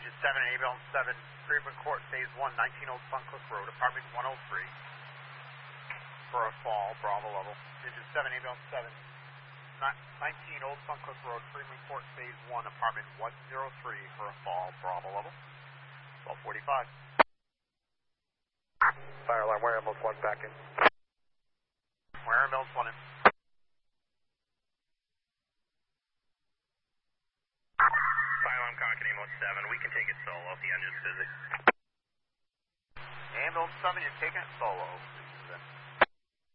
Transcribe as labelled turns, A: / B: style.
A: Engine 7, ambulance 7, Freeman Court, Phase 1, 19 Old Suncliff Road, apartment 103. For a fall, Bravo level. Engine 7, ambulance 7, 19 Old Suncliff Road, Freeman Court, Phase 1, apartment 103 for a fall, Bravo level. 1245.
B: Fire alarm, where ambulance 1 back in.
A: Where ambulance 1 in.
C: Fire alarm, Concord ambulance 7, we can take it solo if the engine's busy.
A: Ambulance 7, you're taking it solo.